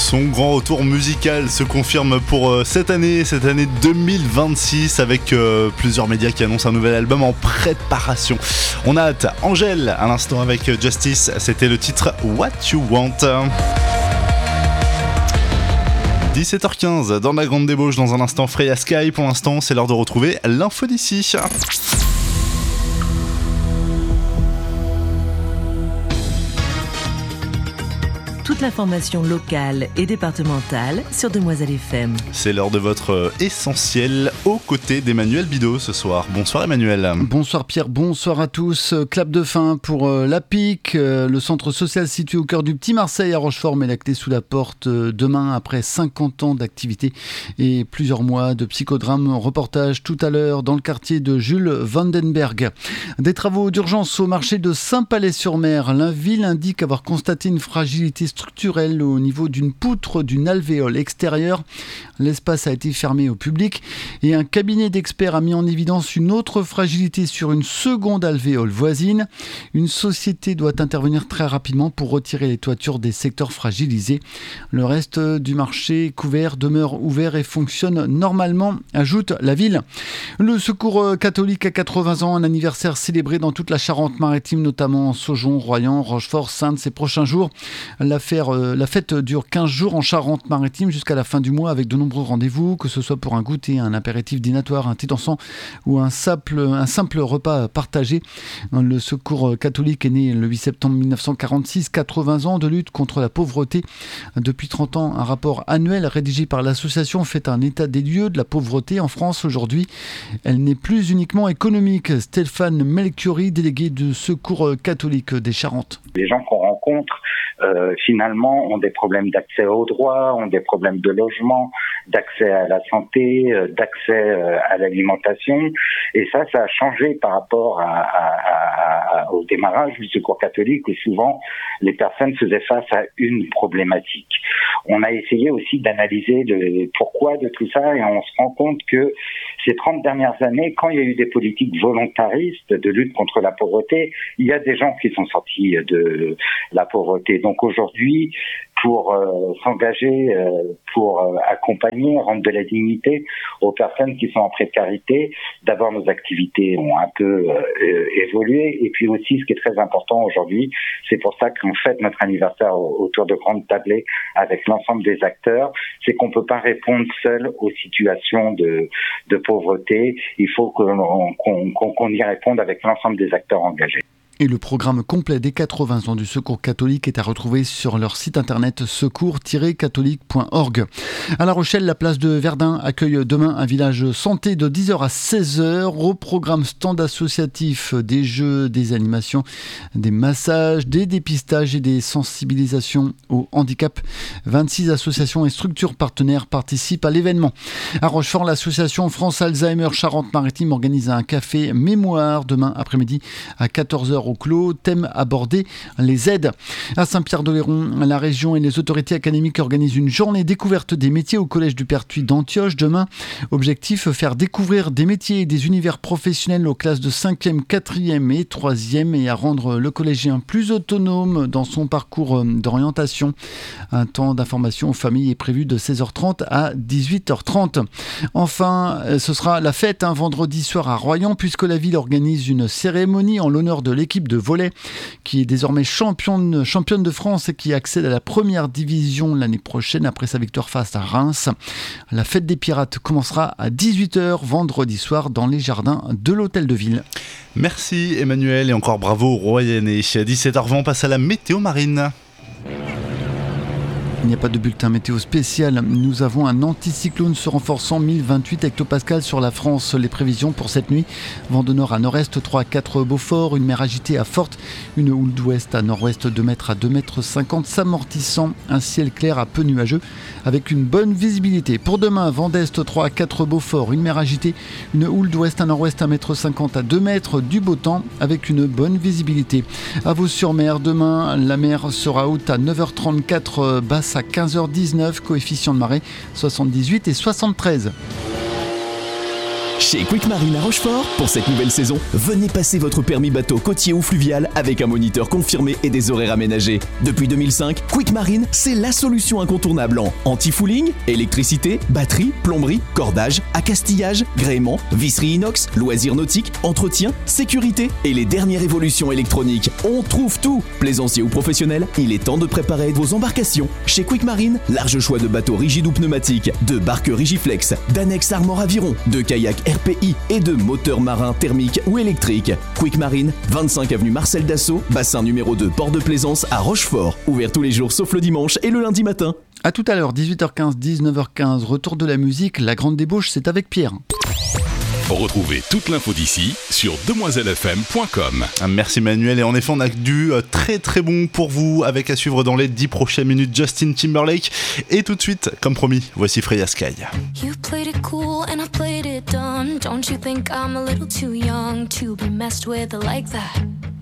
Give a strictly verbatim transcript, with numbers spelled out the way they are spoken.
Son grand retour musical se confirme pour euh, cette année, cette année deux mille vingt-six, avec euh, plusieurs médias qui annoncent un nouvel album en préparation. On a hâte. Angèle, à l'instant avec Justice, c'était le titre What You Want. dix-sept heures quinze, dans la grande débauche, dans un instant Freya Sky. Pour l'instant, c'est l'heure de retrouver l'info d'ici. Toute l'information locale et départementale sur Demoiselle F M. C'est l'heure de votre essentiel aux côtés d'Emmanuel Bidot ce soir. Bonsoir Emmanuel. Bonsoir Pierre, bonsoir à tous. Clap de fin pour euh, l'A P I C, euh, le centre social situé au cœur du Petit Marseille à Rochefort, met la clé sous la porte euh, demain après cinquante ans d'activité et plusieurs mois de psychodrame. Reportage tout à l'heure dans le quartier de Jules Vandenberg. Des travaux d'urgence au marché de Saint-Palais-sur-Mer. La ville indique avoir constaté une fragilité structurelle au niveau d'une poutre d'une alvéole extérieure. L'espace a été fermé au public et un cabinet d'experts a mis en évidence une autre fragilité sur une seconde alvéole voisine. Une société doit intervenir très rapidement pour retirer les toitures des secteurs fragilisés. Le reste du marché couvert demeure ouvert et fonctionne normalement, ajoute la ville. Le Secours catholique à quatre-vingts ans, un anniversaire célébré dans toute la Charente-Maritime, notamment Saujon, Royan, Rochefort, Saintes ces prochains jours. La La fête dure quinze jours en Charente-Maritime jusqu'à la fin du mois avec de nombreux rendez-vous, que ce soit pour un goûter, un apéritif dînatoire, un thé dansant ou un simple, un simple repas partagé. Le Secours catholique est né le huit septembre mille neuf cent quarante-six, quatre-vingts ans de lutte contre la pauvreté. Depuis trente ans, un rapport annuel rédigé par l'association fait un état des lieux de la pauvreté en France aujourd'hui. Elle n'est plus uniquement économique. Stéphane Melchiori, délégué du Secours catholique des Charentes. Les gens qu'on rencontre Euh, finalement, ont des problèmes d'accès aux droits, ont des problèmes de logement, d'accès à la santé, euh, d'accès euh, à l'alimentation. Et ça, ça a changé par rapport à, à, à, au démarrage du Secours catholique, où souvent les personnes faisaient face à une problématique. On a essayé aussi d'analyser le pourquoi de tout ça, et on se rend compte que ces trente dernières années, quand il y a eu des politiques volontaristes de lutte contre la pauvreté, il y a des gens qui sont sortis de la pauvreté. Donc aujourd'hui, pour euh, s'engager, euh, pour euh, accompagner, rendre de la dignité aux personnes qui sont en précarité, d'abord nos activités ont un peu euh, évolué, et puis aussi ce qui est très important aujourd'hui, c'est pour ça qu'on fête notre anniversaire autour de grandes tablées avec l'ensemble des acteurs, c'est qu'on peut pas répondre seul aux situations de, de pauvreté, il faut qu'on, qu'on, qu'on y réponde avec l'ensemble des acteurs engagés. Et le programme complet des quatre-vingts ans du Secours catholique est à retrouver sur leur site internet secours tiret catholique point org. À La Rochelle, la place de Verdun accueille demain un village santé de dix heures à seize heures. Au programme stand associatif, des jeux, des animations, des massages, des dépistages et des sensibilisations au handicap. vingt-six associations et structures partenaires participent à l'événement. À Rochefort, l'association France Alzheimer Charente-Maritime organise un café mémoire demain après-midi à quatorze heures au clos, thème abordé, les aides. À Saint-Pierre-d'Oléron, la région et les autorités académiques organisent une journée découverte des métiers au collège du Pertuis d'Antioche demain. Objectif, faire découvrir des métiers et des univers professionnels aux classes de cinquième, quatrième et troisième et à rendre le collégien plus autonome dans son parcours d'orientation. Un temps d'information aux familles est prévu de seize heures trente à dix-huit heures trente. Enfin, ce sera la fête un vendredi soir à Royan puisque la ville organise une cérémonie en l'honneur de l'équipe de volley qui est désormais championne, championne de France et qui accède à la première division l'année prochaine après sa victoire face à Reims. La fête des pirates commencera à dix-huit heures vendredi soir dans les jardins de l'hôtel de ville. Merci Emmanuel et encore bravo aux Royanais. À dix-sept heures vingt, on passe à la météo marine. Il n'y a pas de bulletin météo spécial. Nous avons un anticyclone se renforçant mille vingt-huit hectopascales sur la France. Les prévisions pour cette nuit, vent de nord à nord-est trois à quatre Beaufort, une mer agitée à forte, une houle d'ouest à nord-ouest deux mètres à deux mètres cinquante s'amortissant, un ciel clair à peu nuageux avec une bonne visibilité. Pour demain, vent d'est trois à quatre Beaufort, une mer agitée, une houle d'ouest à nord-ouest un mètre cinquante à deux mètres, du beau temps avec une bonne visibilité. À Vaux-sur-Mer, demain, la mer sera haute à neuf heures trente-quatre, basse à quinze heures dix-neuf, coefficient de marée soixante-dix-huit et soixante-treize. Chez Quick Marine à Rochefort, pour cette nouvelle saison, venez passer votre permis bateau côtier ou fluvial avec un moniteur confirmé et des horaires aménagés. Depuis deux mille cinq, Quick Marine, c'est la solution incontournable en anti-fouling, électricité, batterie, plomberie, cordage, accastillage, gréement, visserie inox, loisirs nautiques, entretien, sécurité et les dernières évolutions électroniques. On trouve tout. Plaisancier ou professionnel, il est temps de préparer vos embarcations. Chez Quick Marine, large choix de bateaux rigides ou pneumatiques, de barques Rigiflex, d'annexes Armor Aviron, de kayaks R P I et de moteurs marins thermiques ou électriques. Quick Marine, vingt-cinq avenue Marcel Dassault, bassin numéro deux, port de Plaisance à Rochefort. Ouvert tous les jours sauf le dimanche et le lundi matin. A tout à l'heure, dix-huit heures quinze, dix-neuf heures quinze, retour de la musique, la grande débauche, c'est avec Pierre. Retrouvez toute l'info d'ici sur demoiselle f m point com. Merci Manuel, et en effet on a du très très bon pour vous avec à suivre dans les dix prochaines minutes Justin Timberlake. Et tout de suite, comme promis, voici Freya Sky. You played it cool and I played it dumb. Don't you think I'm a little too young to be messed with like that?